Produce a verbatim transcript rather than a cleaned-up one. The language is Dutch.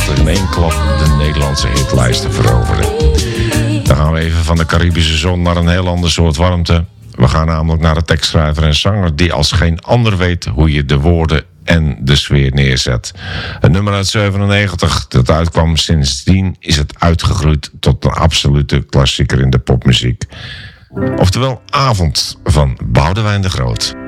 daadwerkelijk in één klap de Nederlandse hitlijsten veroverde. Dan gaan we even van de Caribische zon naar een heel ander soort warmte. We gaan namelijk naar de tekstschrijver en zanger die als geen ander weet hoe je de woorden en de sfeer neerzet. Een nummer uit zevenennegentig dat uitkwam, sindsdien is het uitgegroeid tot een absolute klassieker in de popmuziek. Oftewel Avond van Boudewijn de Groot.